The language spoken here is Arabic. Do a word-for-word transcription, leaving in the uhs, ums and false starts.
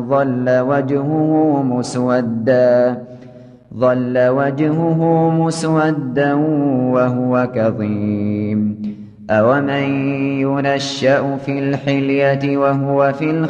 ظل وجهه مسودا ظل وجهه مسودا وهو كظيم أومن ينشأ في الحلية وهو في